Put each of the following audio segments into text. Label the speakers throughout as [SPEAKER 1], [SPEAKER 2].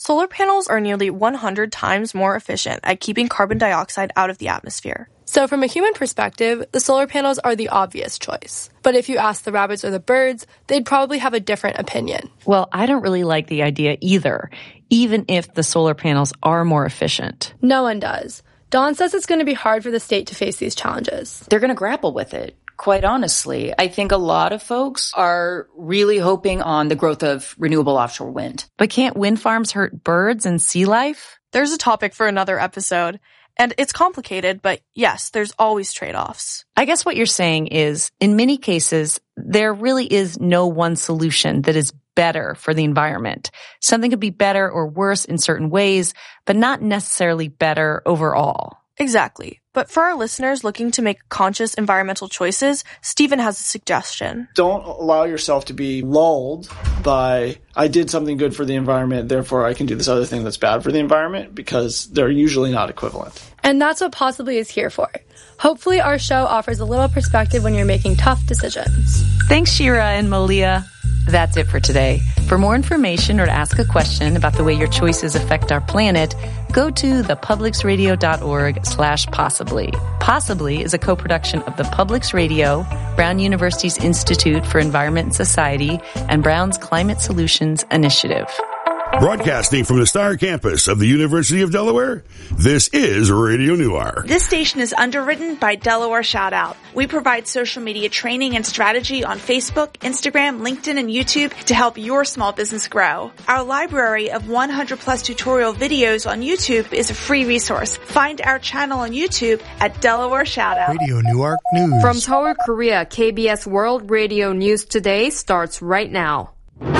[SPEAKER 1] Solar panels are nearly 100 times more efficient at keeping carbon dioxide out of the atmosphere.
[SPEAKER 2] So from a human perspective, the solar panels are the obvious choice. But if you ask the rabbits or the birds, they'd probably have a different opinion.
[SPEAKER 3] Well, I don't really like the idea either, even if the solar panels are more efficient.
[SPEAKER 2] No one does. Dawn says it's going to be hard for the state to face these challenges.
[SPEAKER 4] They're going to grapple with it. Quite honestly, I think a lot of folks are really hoping on the growth of renewable offshore wind.
[SPEAKER 3] But can't wind farms hurt birds and sea life?
[SPEAKER 1] There's a topic for another episode. And it's complicated, but yes, there's always trade-offs.
[SPEAKER 3] I guess what you're saying is, in many cases, there really is no one solution that is better for the environment. Something could be better or worse in certain ways, but not necessarily better overall.
[SPEAKER 1] Exactly. But for our listeners looking to make conscious environmental choices, Stephen has a suggestion.
[SPEAKER 5] Don't allow yourself to be lulled by, I did something good for the environment, therefore I can do this other thing that's bad for the environment, because they're usually not equivalent.
[SPEAKER 2] And that's what Possibly is here for. Hopefully our show offers a little perspective when you're making tough decisions.
[SPEAKER 3] Thanks, Shira and Malia. That's it for today. For more information or to ask a question about the way your choices affect our planet, go to thepublicsradio.org/possibly. Possibly is a co-production of the Publics Radio, Brown University's Institute for Environment and Society, and Brown's Climate Solutions Initiative.
[SPEAKER 6] Broadcasting from the Star Campus of the University of Delaware, this is Radio Newark.
[SPEAKER 7] This station is underwritten by Delaware Shoutout. We provide social media training and strategy on Facebook, Instagram, LinkedIn, and YouTube to help your small business grow. Our library of 100-plus tutorial videos on YouTube is a free resource. Find our channel on YouTube at Delaware Shoutout.
[SPEAKER 8] Radio Newark News.
[SPEAKER 9] From Seoul, Korea, KBS World Radio News Today starts right now.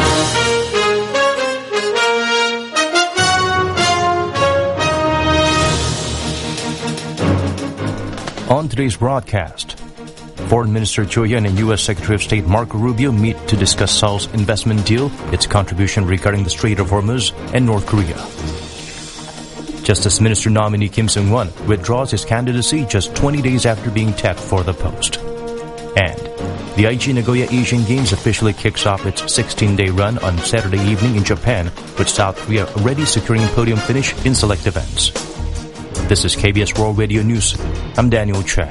[SPEAKER 10] On today's broadcast, Foreign Minister Cho Hyun and U.S. Secretary of State Marco Rubio meet to discuss Seoul's investment deal, its contribution regarding the Strait of Hormuz, and North Korea. Justice Minister nominee Kim Seung-won withdraws his candidacy just 20 days after being tapped for the post. And the Aichi Nagoya Asian Games officially kicks off its 16-day run on Saturday evening in Japan, with South Korea already securing a podium finish in select events. This is KBS World Radio News. I'm Daniel Che.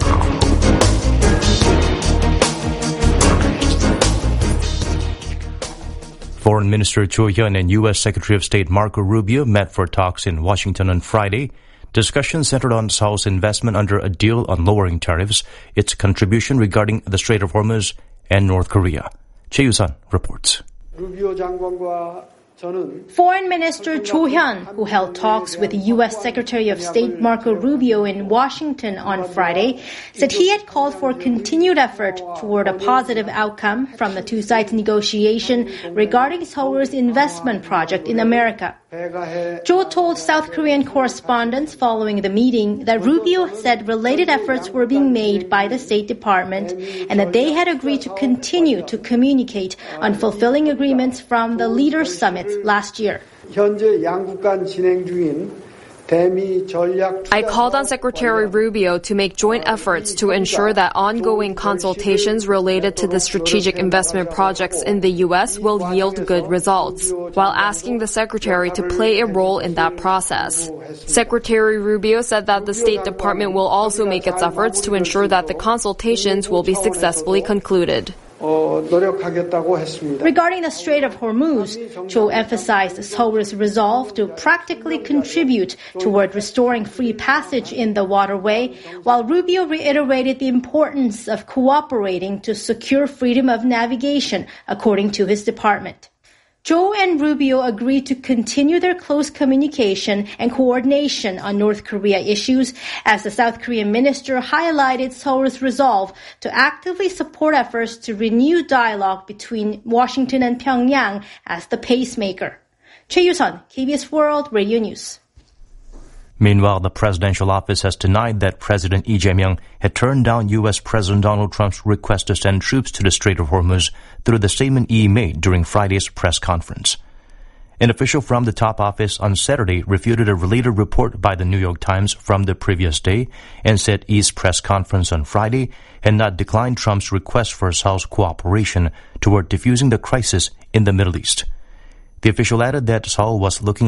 [SPEAKER 10] Foreign Minister Cho Hyun and U.S. Secretary of State Marco Rubio met for talks in Washington on Friday. Discussions centered on Seoul's investment under a deal on lowering tariffs, its contribution regarding the Strait of Hormuz, and North Korea. Choi Yu-sun reports.
[SPEAKER 11] Foreign Minister Cho Hyun, who held talks with U.S. Secretary of State Marco Rubio in Washington on Friday, said he had called for continued effort toward a positive outcome from the two sides' negotiation regarding Seoul's investment project in America. Cho told South Korean correspondents following the meeting that Rubio said related efforts were being made by the State Department and that they had agreed to continue to communicate on fulfilling agreements from the Leaders' Summit last year.
[SPEAKER 9] I called on Secretary Rubio to make joint efforts to ensure that ongoing consultations related to the strategic investment projects in the U.S. will yield good results, while asking the Secretary to play a role in that process. Secretary Rubio said that the State Department will also make its efforts to ensure that the consultations will be successfully concluded.
[SPEAKER 11] Regarding the Strait of Hormuz, Cho emphasized Seoul's resolve to practically contribute toward restoring free passage in the waterway, while Rubio reiterated the importance of cooperating to secure freedom of navigation, according to his department. Cho and Rubio agreed to continue their close communication and coordination on North Korea issues as the South Korean minister highlighted Seoul's resolve to actively support efforts to renew dialogue between Washington and Pyongyang as the pacemaker. Choi Yu-sun, KBS World Radio News.
[SPEAKER 10] Meanwhile, the presidential office has denied that President Lee Jae-myung had turned down U.S. President Donald Trump's request to send troops to the Strait of Hormuz through the statement Lee made during Friday's press conference. An official from the top office on Saturday refuted a related report by the New York Times from the previous day and said Lee's press conference on Friday had not declined Trump's request for Seoul's cooperation toward diffusing the crisis in the Middle East. The official added that Seoul was looking